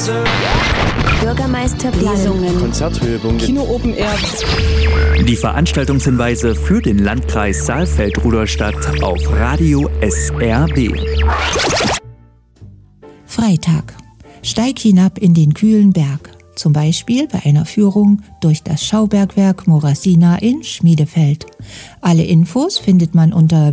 Bürgermeisterplanungen, Konzerthöhepunkte, Kino Open Air. Die Veranstaltungshinweise für den Landkreis Saalfeld-Rudolstadt auf Radio SRB. Freitag. Steig hinab in den kühlen Berg. Zum Beispiel bei einer Führung durch das Schaubergwerk Morasina in Schmiedefeld. Alle Infos findet man unter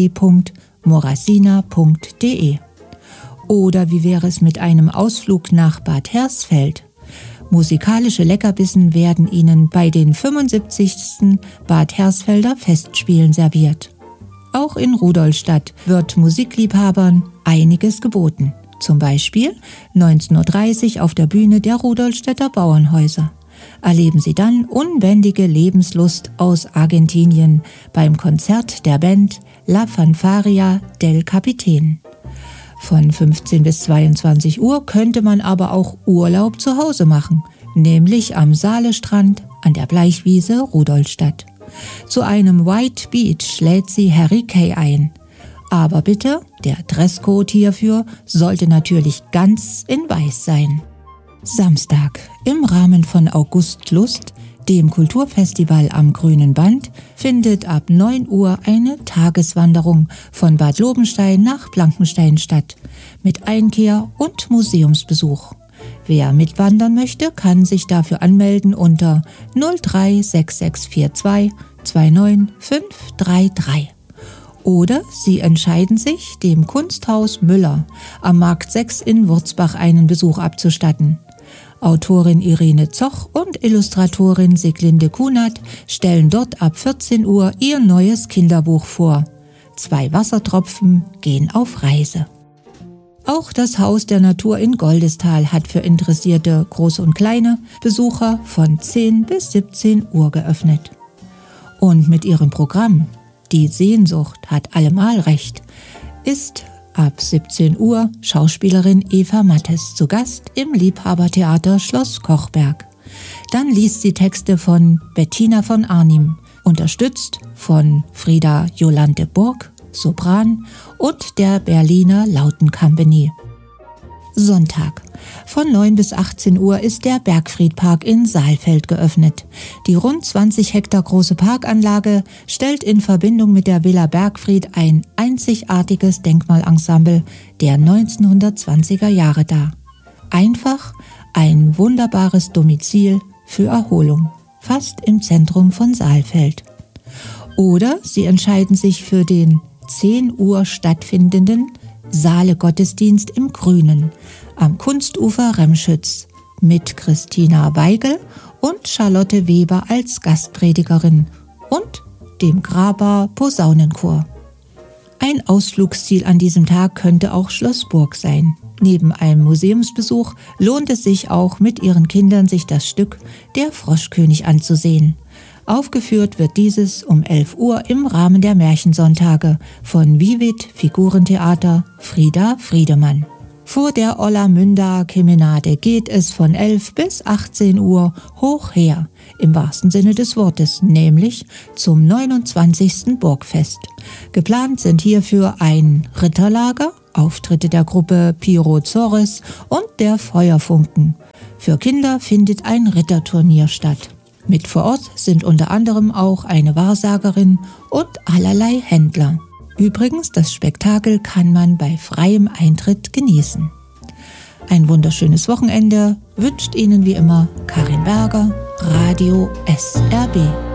www.morasina.de. Oder wie wäre es mit einem Ausflug nach Bad Hersfeld? Musikalische Leckerbissen werden Ihnen bei den 75. Bad Hersfelder Festspielen serviert. Auch in Rudolstadt wird Musikliebhabern einiges geboten. Zum Beispiel 19:30 Uhr auf der Bühne der Rudolstädter Bauernhäuser. Erleben Sie dann unbändige Lebenslust aus Argentinien beim Konzert der Band La Fanfaria del Capitán. Von 15 bis 22 Uhr könnte man aber auch Urlaub zu Hause machen, nämlich am Saalestrand an der Bleichwiese Rudolstadt. Zu einem White Beach lädt sie Harry Kay ein. Aber bitte, der Dresscode hierfür sollte natürlich ganz in weiß sein. Samstag. Im Rahmen von Augustlust, dem Kulturfestival am Grünen Band, findet ab 9 Uhr eine Tageswanderung von Bad Lobenstein nach Blankenstein statt, mit Einkehr und Museumsbesuch. Wer mitwandern möchte, kann sich dafür anmelden unter 036642 29533. Oder Sie entscheiden sich, dem Kunsthaus Müller am Markt 6 in Wurzbach einen Besuch abzustatten. Autorin Irene Zoch und Illustratorin Siglinde Kunert stellen dort ab 14 Uhr ihr neues Kinderbuch vor. 2 Wassertropfen gehen auf Reise. Auch das Haus der Natur in Goldestal hat für interessierte Groß- und Kleine Besucher von 10 bis 17 Uhr geöffnet. Und mit ihrem Programm Die Sehnsucht hat allemal recht ist ab 17 Uhr Schauspielerin Eva Mattes zu Gast im Liebhabertheater Schloss Kochberg. Dann liest sie Texte von Bettina von Arnim, unterstützt von Frieda Jolante Burg, Sopran, und der Berliner Lauten Company. Sonntag. Von 9 bis 18 Uhr ist der Bergfriedpark in Saalfeld geöffnet. Die rund 20 Hektar große Parkanlage stellt in Verbindung mit der Villa Bergfried ein einzigartiges Denkmalensemble der 1920er Jahre dar. Einfach ein wunderbares Domizil für Erholung, fast im Zentrum von Saalfeld. Oder Sie entscheiden sich für den 10 Uhr stattfindenden Saale-Gottesdienst im Grünen am Kunstufer Remschütz mit Christina Weigel und Charlotte Weber als Gastpredigerin und dem Graber Posaunenchor. Ein Ausflugsziel an diesem Tag könnte auch Schlossburg sein. Neben einem Museumsbesuch lohnt es sich auch, mit Ihren Kindern sich das Stück Der Froschkönig anzusehen. Aufgeführt wird dieses um 11 Uhr im Rahmen der Märchensonntage von Vivid Figurentheater Frieda Friedemann. Vor der Ollamünder Kemenade geht es von 11 bis 18 Uhr hoch her, im wahrsten Sinne des Wortes, nämlich zum 29. Burgfest. Geplant sind hierfür ein Ritterlager, Auftritte der Gruppe Pirozores und der Feuerfunken. Für Kinder findet ein Ritterturnier statt. Mit vor Ort sind unter anderem auch eine Wahrsagerin und allerlei Händler. Übrigens, das Spektakel kann man bei freiem Eintritt genießen. Ein wunderschönes Wochenende wünscht Ihnen wie immer Karin Berger, Radio SRB.